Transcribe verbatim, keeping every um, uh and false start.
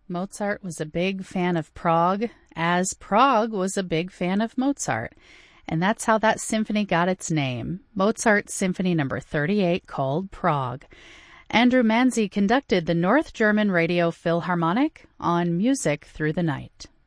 Mozart was a big fan of Prague, as Prague was a big fan of Mozart. And that's how that symphony got its name, Mozart Symphony Number thirty-eight, called Prague. Andrew Manze conducted the North German Radio Philharmonic on Music Through the Night.